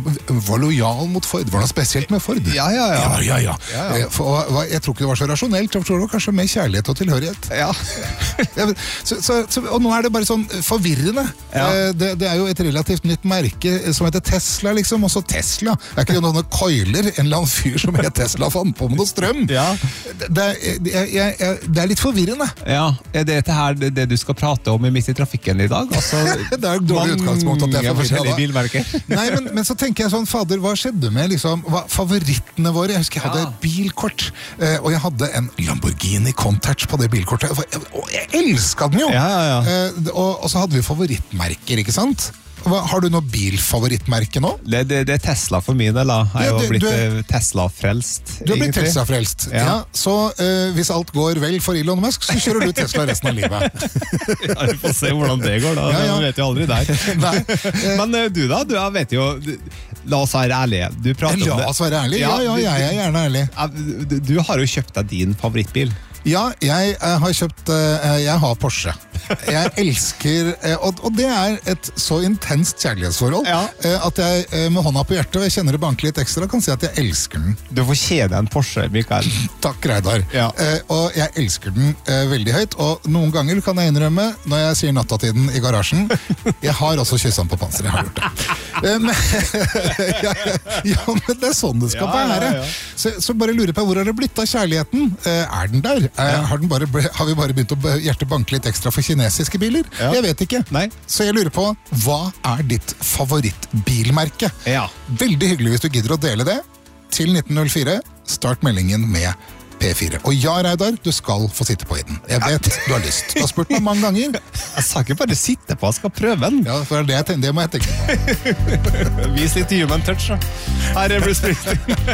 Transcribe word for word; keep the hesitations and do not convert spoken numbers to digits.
var lojal mot Ford. Var det noe spesielt med Ford? Ja, ja, ja. ja, ja, ja. ja, ja. For, jeg tror ikke det var så rasjonelt, jeg tror det var kanskje mer kjærlighet og tilhørighet. Ja. så, så, så, og nå er det bare sånn forvirrende. Ja. Det, det er jo et relativt nytt merke som heter Tesla, liksom. Også Tesla. Det er ikke noen coiler, en eller annen fyr som heter Tesla fant på med noe strøm. Ja. Det, det, er, jeg, jeg, det er litt forvirrende. Ja, er det dette her det du skal prate om i Midt i trafikken i dag? Altså, det er jo dårlig utgangspunkt at jeg er forskjellige bilmerker. Nei, men, men så tenker jeg sånn, fader, hva skjedde med liksom, hva, favorittene våre? Jeg husker jeg hadde Ja. et bilkort, eh, og jeg hadde en Lamborghini Countach på det bilkortet, og, og jeg elsket den jo! Ja, ja, ja. Eh, og, og så hadde vi favorittmerker, ikke sant? Hva, har du noe bilfavorittmerke nå? Det, det, det er Tesla for min del, da. Jeg Ja, har du- blitt du er- eh, Tesla-frelst. Du har blitt egentlig. Tesla-frelst. Ja. Ja. Så eh, hvis alt går vel for Elon Musk, så kjører du Tesla resten av livet. Ja, vi får se hvordan det går, da. Ja, ja. Man vet jo aldri der. Nei, eh, Men eh, du da, du jeg vet jo du, La oss være ærlige. Du prater om La det. oss være ærlig. Ja, ja, jeg er gjerne ærlig. Ja, Du, du har jo kjøpt deg din favorittbil. Ja, jeg eh, har kjøpt eh, Jeg har Porsche. Jeg elsker eh, og, og det er et så intenst kjærlighetsforhold Ja. eh, at jeg eh, med hånda på hjertet, og jeg kjenner det banke litt ekstra, kan si at jeg elsker den. Du får kjede en Porsche, Mikael. Takk, Reidar. Ja. Eh, og jeg elsker den eh, veldig høyt, og noen ganger kan jeg innrømme, når jeg sier nattatiden i garasjen, jeg har også kysset på panser, jeg har gjort det. Eh, men, ja, ja, men det er sånn det skal Ja, ja, være. ja. Så, så bare lurer på, hvor har det blitt av kjærligheten? Eh, er den der? Eh, har, den bare, ble- har vi bare begynt å be- hjertet banke litt ekstra for kinesiske biler? Ja. Jeg vet ikke. Nei. Så jeg lurer på, hva er ditt favorittbilmerke? Ja. Veldig hyggelig hvis du gidder å dele det. Til nitten null fire, start meldingen med P fire. Og ja, Reidar, du skal få sitte på i den. Jeg vet du har lyst. Du har spurt meg mange ganger. Jeg sa ikke bare sitte på, jeg skal prøve den. Ja, for det, er det, jeg tenker, det må jeg tenke på. Vis litt human touch, da. Her er Bruce Springsteen.